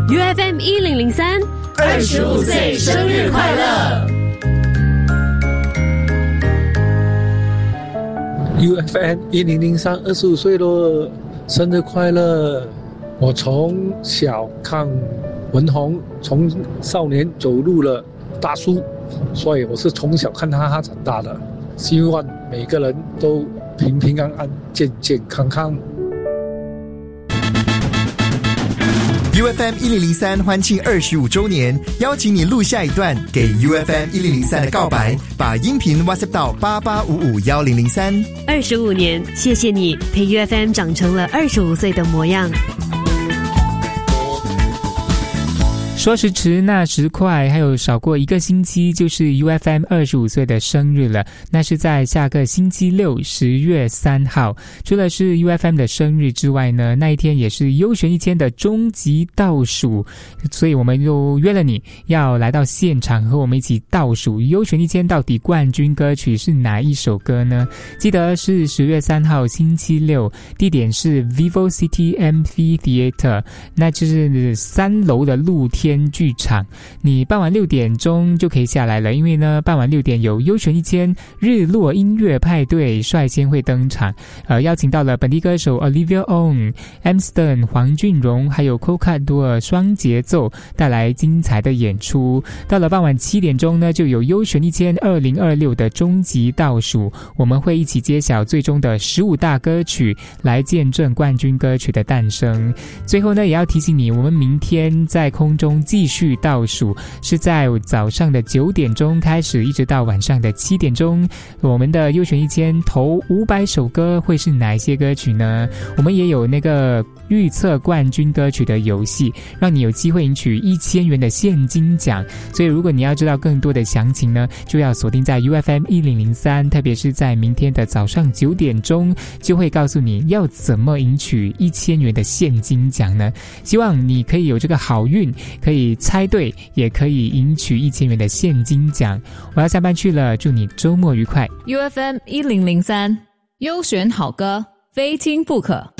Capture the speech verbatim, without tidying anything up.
U F M 一零零三， 二十五岁生日快乐。 U F M 一零零三，二十五岁了，生日快乐！我从小看文宏，从少年走入了大叔，所以我是从小看他他长大的。希望每个人都平平安安、健健康康。 U F M 一零零三欢庆二十五周年，邀请你录下一段给 U F M 一零零三的告白，把音频 WhatsApp 到八八五五一零零三。 二十五年，谢谢你陪 U F M 长成了二十五岁的模样。 说时迟，那时快，还有少过一个星期就是 U F M 二十五岁的生日了。那是在下个星期六，十月三号。除了是 U F M 的生日之外呢，那一天也是优选一千的终极倒数，所以我们又约了你要来到现场和我们一起倒数优选一千到底冠军歌曲是哪一首歌呢？记得是十月三号星期六，地点是 Vivo City Amphitheater， 那就是三楼的露天剧场。你傍晚六点钟就可以下来了，因为呢傍晚六点有优选一千日落音乐派对率先会登场，呃，邀请到了本地歌手 Olivia Ong、Amston、黄俊荣还有 Coca-Cola 双节奏带来精彩的演出。到了傍晚七点钟呢，就有优选一千二零二六的终极倒数，我们会一起揭晓最终的十五大歌曲，来见证冠军歌曲的诞生。最后呢，也要提醒你，我们明天在空中继续倒数，是在早上的九点钟开始，一直到晚上的七点钟。我们的优选一千头五百首歌会是哪一些歌曲呢？我们也有那个预测冠军歌曲的游戏，让你有机会赢取一千元的现金奖。所以如果你要知道更多的详情呢，就要锁定在 U F M 一零零三，特别是在明天的早上九点钟，就会告诉你要怎么赢取一千元的现金奖呢。希望你可以有这个好运，可以猜对，也可以赢取一千元的现金奖。我要下班去了，祝你周末愉快。 U F M 一零零三，优选好歌，非听不可。